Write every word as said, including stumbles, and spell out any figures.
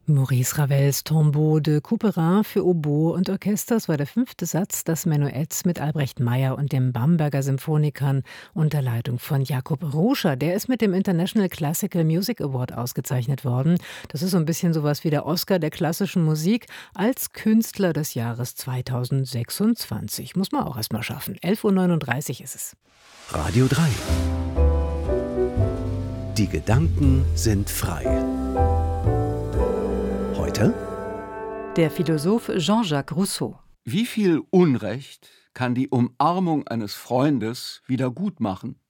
Maurice Ravels Tombeau de Couperin für Oboe und Orchester. Das war der fünfte Satz, das Menuett mit Albrecht Meyer und den Bamberger Symphonikern unter Leitung von Jakob Ruscher. Der ist mit dem International Classical Music Award ausgezeichnet worden. Das ist so ein bisschen sowas wie der Oscar der klassischen Musik als Künstler des Jahres zweitausendsechsundzwanzig. Muss man auch erst mal schaffen. elf Uhr neununddreißig ist es. Radio drei. Die Gedanken sind frei. Heute? Der Philosoph Jean-Jacques Rousseau. Wie viel Unrecht kann die Umarmung eines Freundes wieder gut machen?